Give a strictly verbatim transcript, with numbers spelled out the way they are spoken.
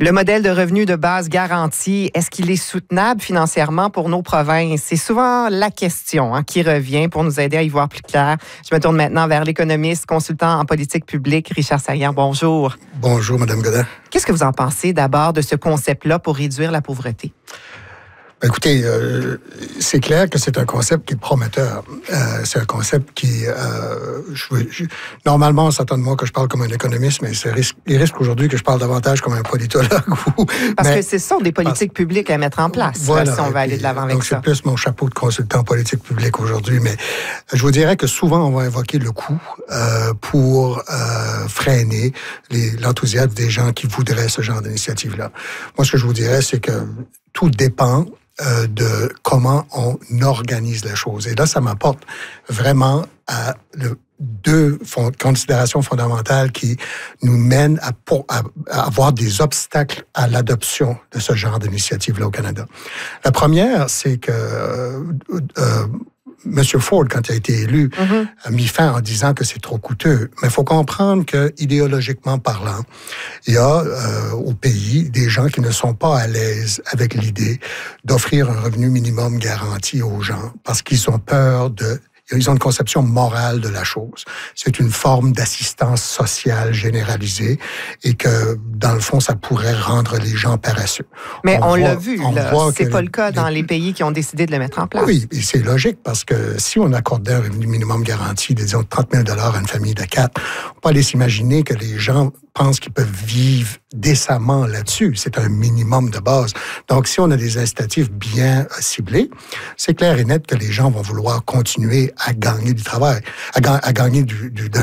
Le modèle de revenu de base garanti, est-ce qu'il est soutenable financièrement pour nos provinces? C'est souvent la question hein, qui revient pour nous aider à y voir plus clair. Je me tourne maintenant vers l'économiste, consultant en politique publique, Richard Saillant. Bonjour. Bonjour, Mme Godin. Qu'est-ce que vous en pensez d'abord de ce concept-là pour réduire la pauvreté? Écoutez, euh, c'est clair que c'est un concept qui est prometteur. Euh, c'est un concept qui... Euh, je, je, normalement, on s'attend de moi que je parle comme un économiste, mais c'est risque, il risque aujourd'hui que je parle davantage comme un politologue. Ou, parce mais, que ce sont des politiques parce, publiques à mettre en place, voilà, là, si on va aller de l'avant avec donc ça. Donc, c'est plus mon chapeau de consultant en politique publique aujourd'hui, mais je vous dirais que souvent, on va invoquer le coût euh, pour euh, freiner les, l'enthousiasme des gens qui voudraient ce genre d'initiative-là. Moi, ce que je vous dirais, c'est que tout dépend Euh, de comment on organise les choses. Et là, ça m'apporte vraiment à le, deux fond, considérations fondamentales qui nous mènent à, pour, à, à avoir des obstacles à l'adoption de ce genre d'initiative-là au Canada. La première, c'est que euh, euh, M. Ford, quand il a été élu, mm-hmm. a mis fin en disant que c'est trop coûteux. Mais il faut comprendre que, idéologiquement parlant, il y a euh, au pays des gens qui ne sont pas à l'aise avec l'idée d'offrir un revenu minimum garanti aux gens parce qu'ils ont peur de... Ils ont une conception morale de la chose. C'est une forme d'assistance sociale généralisée et que, dans le fond, ça pourrait rendre les gens paresseux. Mais on, on voit, l'a vu, on là. C'est pas les, le cas les, dans les pays qui ont décidé de le mettre en place. Oui, et c'est logique parce que si on accordait un revenu minimum garanti de, disons, trente mille dollars à une famille de quatre, on peut aller s'imaginer que les gens pensent qu'ils peuvent vivre décemment là-dessus. C'est un minimum de base. Donc, si on a des incitatifs bien ciblés, c'est clair et net que les gens vont vouloir continuer à gagner du travail, à, ga- à gagner du, du, de